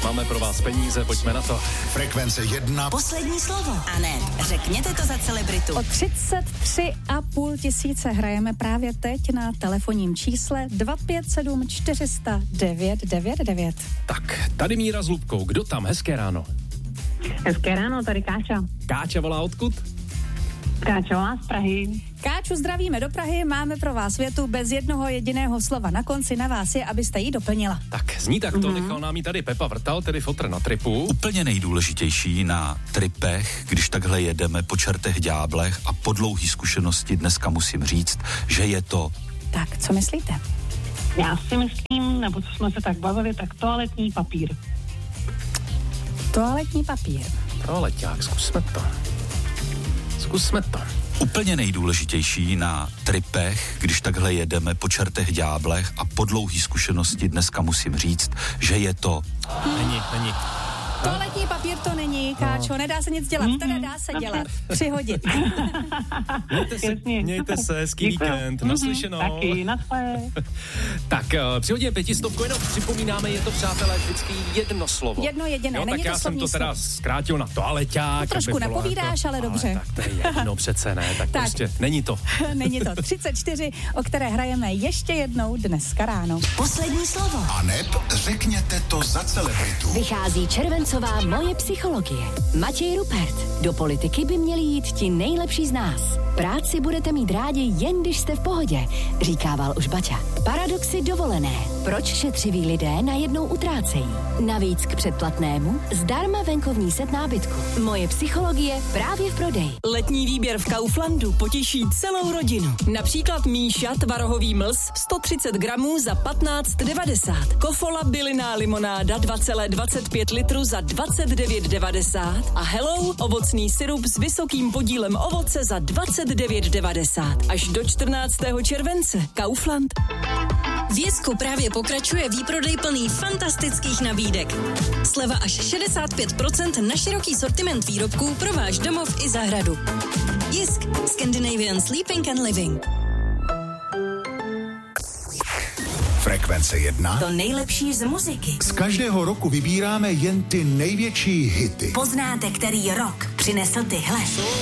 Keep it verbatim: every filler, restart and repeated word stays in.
Máme pro vás peníze, pojďme na to. Frekvence jedna. Poslední slovo. A ne, řekněte to za celebritu. O třicet tři a půl tisíce hrajeme právě teď na telefonním čísle dva pět sedm čtyři sta devět devět devět. Tak, tady Míra s Lubkou. Kdo tam? Hezké ráno. Hezké ráno, tady Káča. Káča volá odkud? Káča volá z Prahy. Káču, zdravíme do Prahy, máme pro vás větu bez jednoho jediného slova na konci, na vás je, abyste ji doplnila. Tak, zní takto, mm-hmm. Nechal nám ji tady Pepa Vrtal, tedy fotr na tripu. Úplně nejdůležitější na tripech, když takhle jedeme po čertech ďáblech a po dlouhý zkušenosti dneska musím říct, že je to... Tak, co myslíte? Já si myslím, nebo co jsme se tak bavili, tak toaletní papír. Toaletní papír. Toaleťák, zkusme to. Zkusme to. Úplně nejdůležitější na tripech, když takhle jedeme po čertech ďáblech a po dlouhý zkušenosti dneska musím říct, že je to... Není, není. Toaletní papír to není, Káčo, no. Nedá se nic dělat, mm-hmm. teda dá se dělat, přihodit. Mějte se, mějte se, hezký víkend, naslyšenou. Taky, naschle. Tak, uh, přihodíme pětistovku, jenom připomínáme, je to, přátelé, vždycky jedno slovo. Jedno jediné, jo, není tak to já jsem to teda slovo. zkrátil na toaleťák. To trošku napovídáš, ale dobře. Ale tak to je jedno přece, ne, tak, tak prostě není to. Není to. třicet čtyři, o které hrajeme ještě jednou dneska ráno. Poslední slovo. A neb řekněte to za celebritu. Vychází červencová Moje psychologie. Matěj Rupert. Do politiky by měli jít ti nejlepší z nás. Práci budete mít rádi, jen když jste v pohodě, říkával už Baťa. Paradoxy dovolené. Proč šetřiví lidé najednou utrácejí? Navíc k předplatnému zdarma venkovní set nábytku. Moje psychologie právě v prodeji. Letní výběr v Kauflandu potěší celou rodinu. Například Míša tvarohový mlz sto třicet gramů za patnáct devadesát. Kofola bylinná limonáda dva celá dvacet pět litru za dvacet devět devadesát a Hello ovocný sirup s vysokým podílem ovoce za dvacet devět devadesát. Až do čtrnáctého července. Kaufland. V Jisku právě pokračuje výprodej plný fantastických nabídek. Sleva až šedesát pět procent na široký sortiment výrobků pro váš domov i zahradu. Jisk. Scandinavian Sleeping and Living. Frekvence jedna. To nejlepší z muziky. Z každého roku vybíráme jen ty největší hity. Poznáte, který rok přinesl tyhle.